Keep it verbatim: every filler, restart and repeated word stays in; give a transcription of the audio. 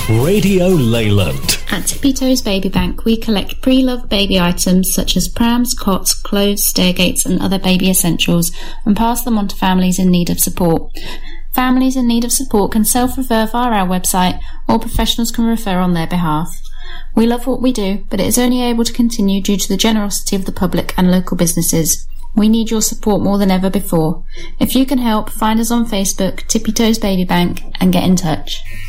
Radio Leyland. At Tippy Toes Baby Bank, we collect pre-loved baby items such as prams, cots, clothes, stairgates and other baby essentials and pass them on to families in need of support. Families in need of support can self-refer via our website or professionals can refer on their behalf. We love what we do, but it is only able to continue due to the generosity of the public and local businesses. We need your support more than ever before. If you can help, find us on Facebook, Tippy Toes Baby Bank, and get in touch.